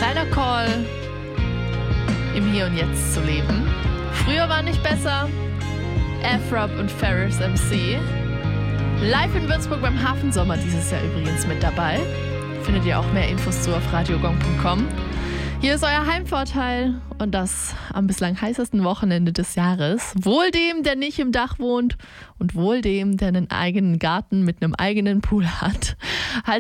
kleiner Call, im Hier und Jetzt zu leben. Früher war nicht besser. Afrop und Ferris MC. Live in Würzburg beim Hafensommer dieses Jahr übrigens mit dabei. Findet ihr auch mehr Infos zu auf radiogong.com. Hier ist euer Heimvorteil und das am bislang heißesten Wochenende des Jahres. Wohl dem, der nicht im Dach wohnt und wohl dem, der einen eigenen Garten mit einem eigenen Pool hat.